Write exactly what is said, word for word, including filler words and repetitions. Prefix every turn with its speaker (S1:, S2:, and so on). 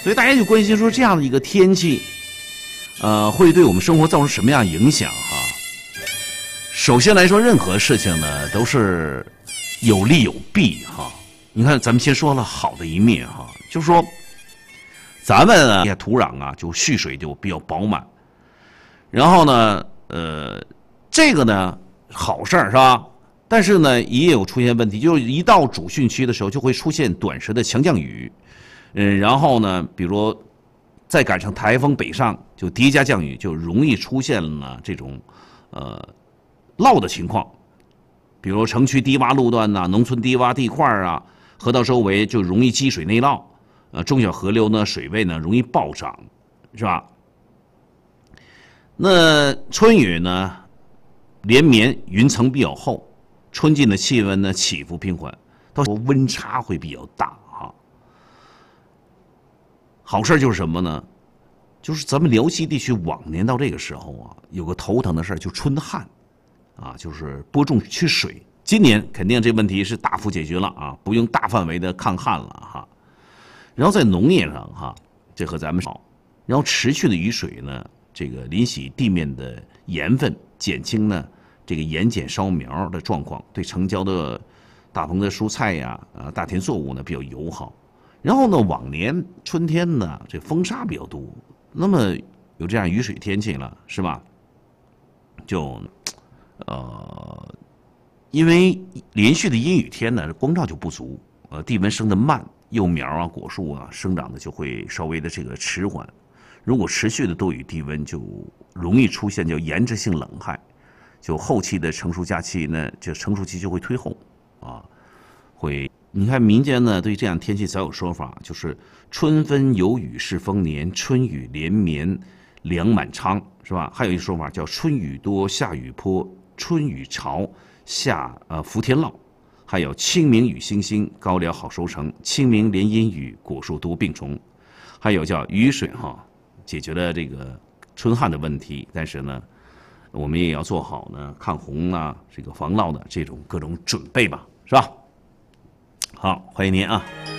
S1: 所以大家就关心说这样的一个天气，呃，会对我们生活造成什么样影响哈？首先来说，任何事情呢都是有利有弊哈。你看，咱们先说了好的一面哈，就是说，咱们呢土壤啊就蓄水就比较饱满，然后呢，呃，这个呢好事儿是吧？但是呢也有出现问题，就是一到主汛期的时候就会出现短时的强降雨，嗯，然后呢，比如再赶上台风北上，就叠加降雨，就容易出现了呢这种呃涝的情况，比如城区低洼路段呐、农村低洼地块啊。河道周围就容易积水内涝，呃，中小河流呢水位呢容易暴涨，是吧？那春雨呢连绵，云层比较厚，春季的气温呢起伏平缓，到时候温差会比较大哈。好事就是什么呢？就是咱们辽西地区往年到这个时候啊，有个头疼的事儿，就春旱，啊，就是播种缺水。今年肯定这问题是大幅解决了啊，不用大范围的抗旱了哈。然后在农业上哈，这和咱们少。然后持续的雨水呢，这个淋洗地面的盐分，减轻呢这个盐碱烧苗的状况，对成交的大棚的蔬菜呀、啊大田作物呢比较友好。然后呢，往年春天呢这风沙比较多，那么有这样雨水天气了，是吧？就呃。因为连续的阴雨天呢，光照就不足，呃，地温升得慢，幼苗啊、果树啊生长的就会稍微的这个迟缓。如果持续的多雨低温，就容易出现叫延迟性冷害，就后期的成熟假期呢，就成熟期就会推后，啊，会。你看民间呢对这样天气早有说法，就是春分有雨是丰年，春雨连绵粮满仓，是吧？还有一说法叫春雨多夏雨坡，春雨潮。夏呃伏天涝，还有清明雨星星，高粱好收成；清明连阴雨，果树多病虫。还有叫雨水哈，解决了这个春旱的问题，但是呢，我们也要做好呢抗洪啊，这个防涝的这种各种准备吧，是吧？好，欢迎您啊。